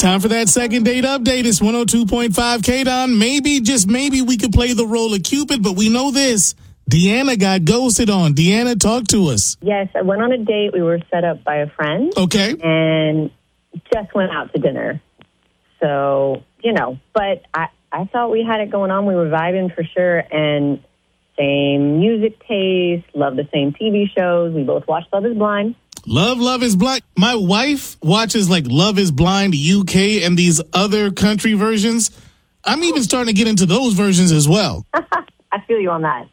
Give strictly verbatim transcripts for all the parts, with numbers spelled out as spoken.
Time for that second date update. It's one oh two point five K-Don. Maybe, just maybe, we could play the role of Cupid, but we know this. Deanna got ghosted on. Deanna, talk to us. Yes, I went on a date. We were set up by a friend. Okay. And just went out to dinner. So, you know, but I, I thought we had it going on. We were vibing for sure. And same music taste, love the same T V shows. We both watched Love is Blind. Love, Love is Blind. My wife watches like Love is Blind U K and these other country versions. I'm even starting to get into those versions as well. I feel you on that.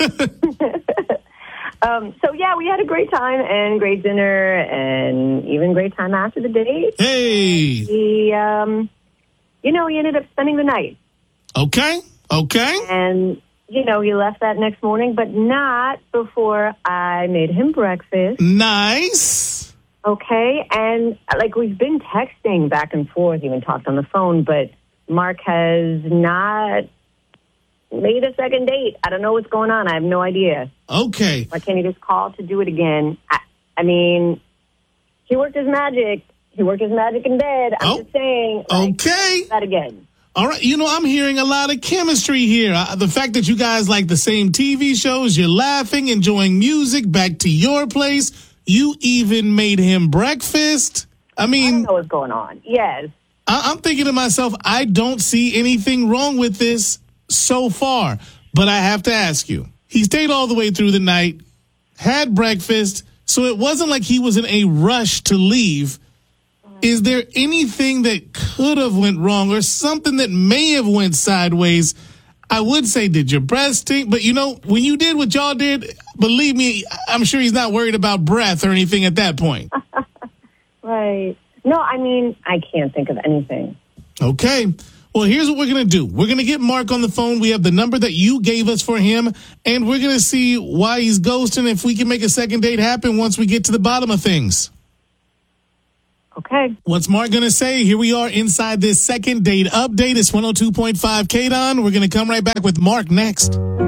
um, so, yeah, we had a great time and great dinner and even great time after the date. Hey. He, um, you know, he ended up spending the night. Okay. Okay. And, you know, he left that next morning, but not before I made him breakfast. Nice. Okay. And, like, we've been texting back and forth, even talked on the phone, but Mark has not made a second date. I don't know what's going on. I have no idea. Okay. Why can't he just call to do it again? I, I mean, he worked his magic. He worked his magic in bed. I'm Oh, just saying. Like, okay. that again. All right. You know, I'm hearing a lot of chemistry here. Uh, the fact that you guys like the same T V shows, you're laughing, enjoying music, back to your place. You even made him breakfast. I mean, I don't know what's going on. Yes. I- I'm thinking to myself, I don't see anything wrong with this so far. But I have to ask you, he stayed all the way through the night, had breakfast, so it wasn't like he was in a rush to leave. Is there anything that could have went wrong or something that may have went sideways? I would say, did your breath stink? But, you know, when you did what y'all did, believe me, I'm sure he's not worried about breath or anything at that point. Right. No, I mean, I can't think of anything. Okay. Well, here's what we're going to do. We're going to get Mark on the phone. We have the number that you gave us for him, and we're going to see why he's ghosting, if we can make a second date happen once we get to the bottom of things. Okay. What's Mark going to say? Here we are inside this second date update. It's one oh two point five K-Don. We're going to come right back with Mark next.